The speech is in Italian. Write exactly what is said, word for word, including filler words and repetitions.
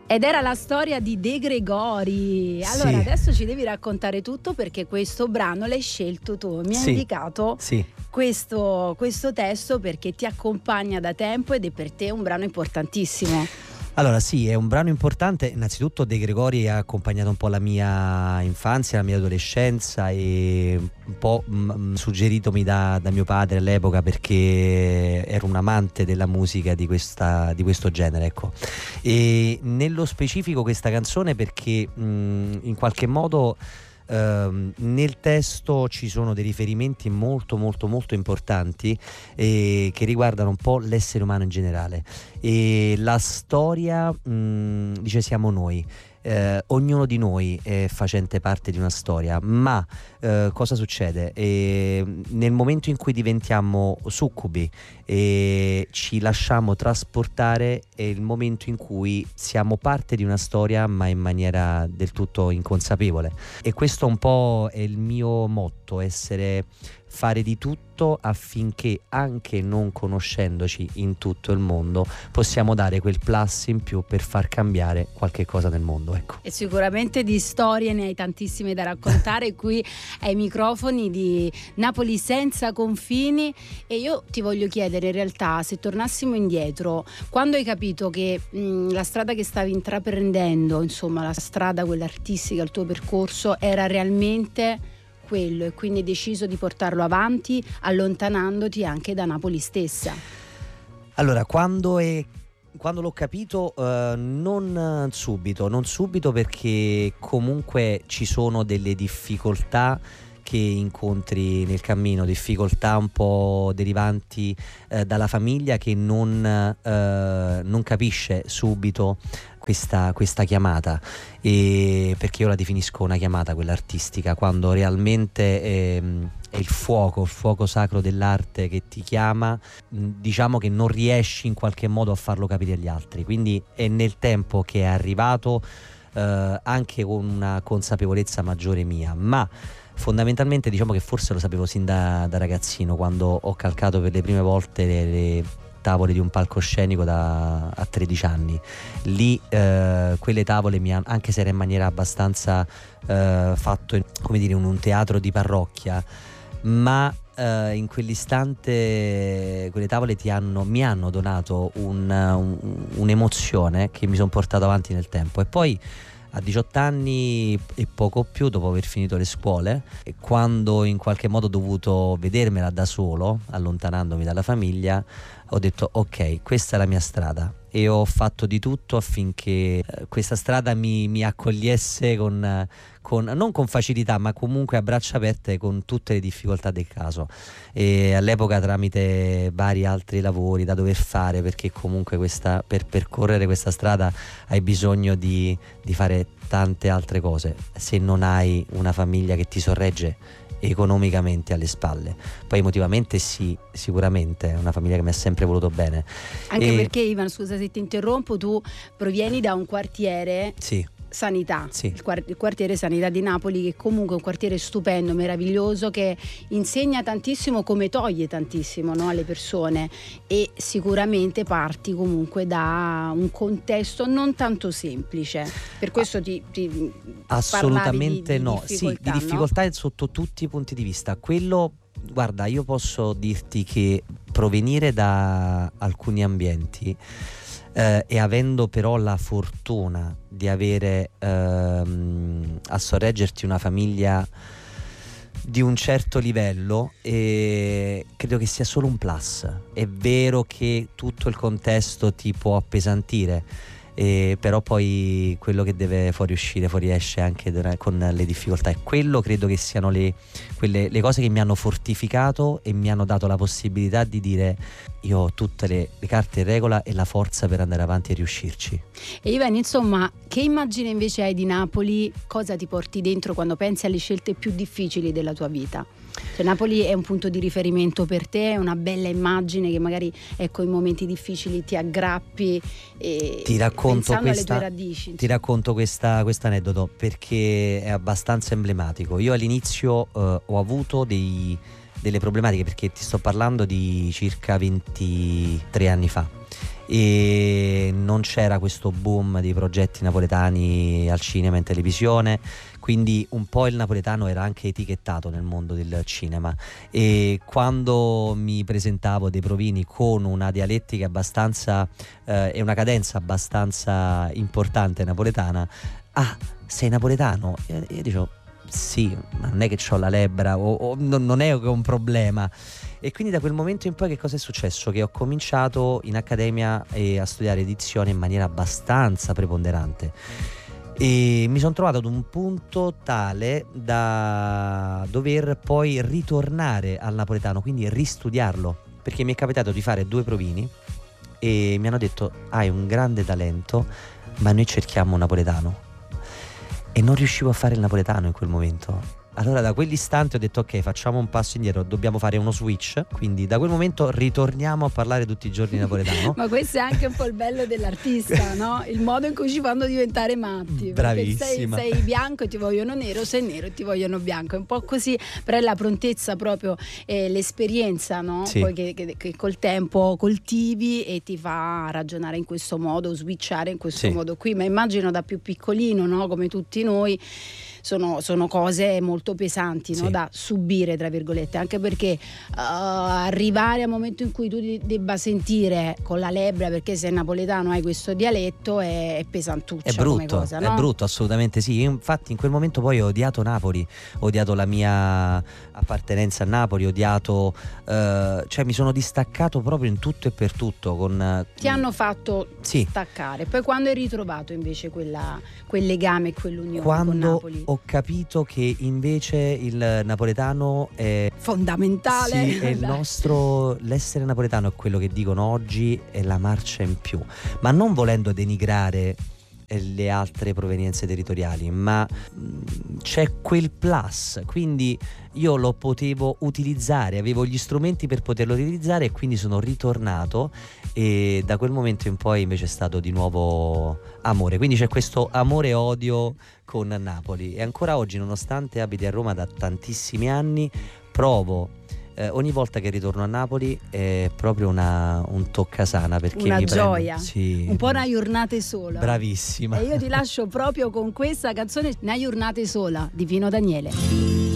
Ed era la storia di De Gregori. Allora, sì. Adesso ci devi raccontare tutto, perché questo brano l'hai scelto tu. Mi hai Sì. indicato Sì. questo, questo testo perché ti accompagna da tempo ed è per te un brano importantissimo. Allora sì, è un brano importante. Innanzitutto De Gregori ha accompagnato un po' la mia infanzia, la mia adolescenza, e un po' mh, suggeritomi da, da mio padre all'epoca, perché ero un amante della musica di, questa, di questo genere, ecco. E nello specifico questa canzone perché mh, in qualche modo Uh, nel testo ci sono dei riferimenti molto molto molto importanti, eh, che riguardano un po' l'essere umano in generale, e la storia mh, dice siamo noi. Eh, ognuno di noi è facente parte di una storia, ma eh, cosa succede? Eh, nel momento in cui diventiamo succubi e ci lasciamo trasportare, è il momento in cui siamo parte di una storia, ma in maniera del tutto inconsapevole. E questo un po' è il mio motto: essere fare di tutto affinché, anche non conoscendoci in tutto il mondo, possiamo dare quel plus in più per far cambiare qualche cosa nel mondo, ecco. E sicuramente di storie ne hai tantissime da raccontare qui ai microfoni di Napoli senza confini. E io ti voglio chiedere, in realtà, se tornassimo indietro, quando hai capito che mh, la strada che stavi intraprendendo, insomma la strada quella artistica, il tuo percorso era realmente quello, e quindi hai deciso di portarlo avanti allontanandoti anche da Napoli stessa. Allora, quando è quando l'ho capito, eh, non subito, non subito perché comunque ci sono delle difficoltà che incontri nel cammino, difficoltà un po' derivanti eh, dalla famiglia, che non, eh, non capisce subito questa, questa chiamata, e perché io la definisco una chiamata, quella artistica, quando realmente è, è il fuoco, il fuoco sacro dell'arte che ti chiama, diciamo che non riesci in qualche modo a farlo capire agli altri. Quindi è nel tempo che è arrivato, eh, anche con una consapevolezza maggiore mia, ma fondamentalmente diciamo che forse lo sapevo sin da, da ragazzino, quando ho calcato per le prime volte le, le tavole di un palcoscenico da, a tredici anni. Lì eh, quelle tavole mi hanno, anche se era in maniera abbastanza eh, fatto in, come dire, in un teatro di parrocchia, ma eh, in quell'istante quelle tavole ti hanno, mi hanno donato un, un, un'emozione che mi sono portato avanti nel tempo. E poi a diciotto anni e poco più, dopo aver finito le scuole, e quando in qualche modo ho dovuto vedermela da solo, allontanandomi dalla famiglia, ho detto ok, questa è la mia strada, e ho fatto di tutto affinché eh, questa strada mi, mi accogliesse con, con, non con facilità, ma comunque a braccia aperte, con tutte le difficoltà del caso. E all'epoca, tramite vari altri lavori da dover fare, perché comunque questa, per percorrere questa strada hai bisogno di, di fare tante altre cose, se non hai una famiglia che ti sorregge economicamente alle spalle. Poi emotivamente sì, sicuramente è una famiglia che mi ha sempre voluto bene. Anche e... perché, Ivan, scusa se ti interrompo, tu provieni da un quartiere, sì. Sanità, sì. il, quart- il quartiere Sanità di Napoli, che comunque è un quartiere stupendo, meraviglioso, che insegna tantissimo, come toglie tantissimo, no, alle persone, e sicuramente parti comunque da un contesto non tanto semplice. Per questo ti, ti assolutamente di, di no, sì, di difficoltà, no? Sotto tutti i punti di vista. Quello, guarda, io posso dirti che provenire da alcuni ambienti, Eh, e avendo però la fortuna di avere ehm, a sorreggerti una famiglia di un certo livello, e credo che sia solo un plus. È vero che tutto il contesto ti può appesantire, e però poi quello che deve fuoriuscire fuoriesce anche con le difficoltà, e quello credo che siano le, quelle, le cose che mi hanno fortificato e mi hanno dato la possibilità di dire: io ho tutte le, le carte in regola e la forza per andare avanti e riuscirci. E Ivan, insomma, che immagine invece hai di Napoli? Cosa ti porti dentro quando pensi alle scelte più difficili della tua vita? Cioè, Napoli è un punto di riferimento per te, è una bella immagine che magari, ecco, in momenti difficili ti aggrappi, e ti racconto questa, alle tue radici. Ti racconto questa, questo aneddoto perché è abbastanza emblematico. Io all'inizio eh, ho avuto dei, delle problematiche, perché ti sto parlando di circa ventitré anni fa, e non c'era questo boom di progetti napoletani al cinema, in televisione, quindi un po' il napoletano era anche etichettato nel mondo del cinema, e quando mi presentavo dei provini con una dialettica abbastanza eh, e una cadenza abbastanza importante napoletana, ah, sei napoletano? E io dicevo sì, ma non è che ho la lebbra o, o non, non è un problema. E quindi da quel momento in poi che cosa è successo? Che ho cominciato in accademia eh, a studiare edizione in maniera abbastanza preponderante, e mi sono trovato ad un punto tale da dover poi ritornare al napoletano, quindi ristudiarlo, perché mi è capitato di fare due provini e mi hanno detto hai un grande talento, ma noi cerchiamo un napoletano, e non riuscivo a fare il napoletano in quel momento. Allora da quell'istante ho detto ok, facciamo un passo indietro, dobbiamo fare uno switch, quindi da quel momento ritorniamo a parlare tutti i giorni napoletano. Ma questo è anche un po' il bello dell'artista, no? Il modo in cui ci fanno diventare matti. Bravissima. Sei, sei bianco e ti vogliono nero, sei nero e ti vogliono bianco, è un po' così, però è la prontezza proprio, eh, l'esperienza, no? Sì. Poi che, che, che col tempo coltivi e ti fa ragionare in questo modo, switchare in questo sì. modo qui, ma immagino da più piccolino, no? Come tutti noi. Sono, sono cose molto pesanti, no? Sì. Da subire, tra virgolette, anche perché uh, arrivare al momento in cui tu ti debba sentire con la lebbra perché sei napoletano, hai questo dialetto, è, è pesantuccia. È brutto, come cosa, no? È brutto, assolutamente sì. Io infatti in quel momento poi ho odiato Napoli, ho odiato la mia appartenenza a Napoli, ho odiato, uh, cioè mi sono distaccato proprio in tutto e per tutto. Con, Ti hanno fatto sì. staccare. Poi quando hai ritrovato invece quella, quel legame, quell'unione quando con Napoli? Ho capito che invece il napoletano è fondamentale. Sì, è il nostro, l'essere napoletano è quello che dicono oggi è la marcia in più, ma non volendo denigrare le altre provenienze territoriali, ma mh, c'è quel plus, quindi io lo potevo utilizzare, avevo gli strumenti per poterlo utilizzare, e quindi sono ritornato, e da quel momento in poi invece è stato di nuovo amore, quindi c'è questo amore e odio con Napoli, e ancora oggi, nonostante abiti a Roma da tantissimi anni, provo Eh, ogni volta che ritorno a Napoli è proprio una, un toccasana, perché una mi gioia, prendo, sì, un po' una giornata sola. Bravissima. E io ti lascio proprio con questa canzone, Una giornata sola di Pino Daniele.